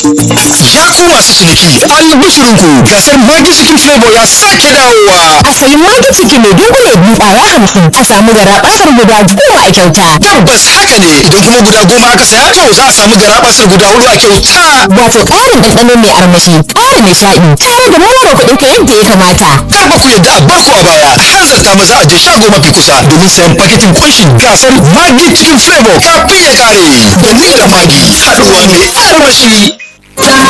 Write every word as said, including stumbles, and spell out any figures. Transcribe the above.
Ya ku masu ciniki albishirinku gasar Maggi Chicken Flavor ya sake dawowa. A sayi Maggi Chicken mai dunkule biyu ƙwaya hamsin a samu garaɓasar guda goma a kyauta. Tabbas haka ne, idan kuma guda goma aka saya to za a samu garaɓasar guda hudu a kyauta. Wato ƙarin ɗanɗano mai armashi, ƙara nishaɗi, tare da more kuɗin ka yadda ya kamata. Kar ba ku yadda a barku a baya, hanzarta maza a je shago mafi kusa domin sayan paketin kunshin gasar Maggi Chicken Flavor kafin ya kare. Da ni da Maggi haɗuwa mai armashi.